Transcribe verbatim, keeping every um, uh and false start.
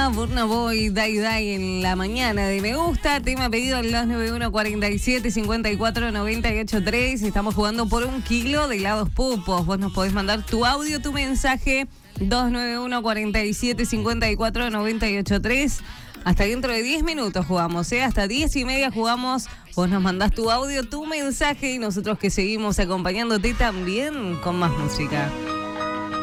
Onda, Burna Boy, Dai Dai en la mañana de Me Gusta. Tema pedido al dos nueve uno, cuatro siete, cinco cuatro, nueve ocho tres. Estamos jugando por un kilo de helados Pupos. Vos nos podés mandar tu audio, tu mensaje, dos nueve uno, cuatro siete, cinco cuatro, nueve ocho tres. Hasta dentro de diez minutos jugamos, ¿eh? Hasta diez y media jugamos. Vos nos mandás tu audio, tu mensaje y nosotros que seguimos acompañándote también con más música.